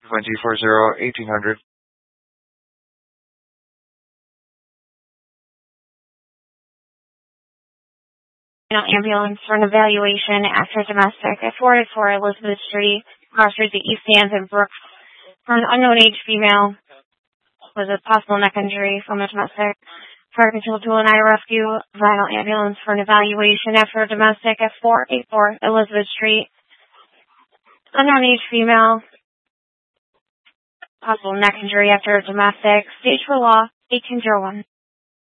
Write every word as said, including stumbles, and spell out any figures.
twenty-four zero eighteen hundred. Ambulance for an evaluation after domestic at four eighty-four Elizabeth Street, across the East Hampton, Brooks, for an unknown age female with a possible neck injury from a domestic. Fire Control Tool and I rescue vital ambulance for an evaluation after a domestic at four eighty-four Elizabeth Street. Unknown age female, possible neck injury after a domestic. Stage for law, eighteen oh one.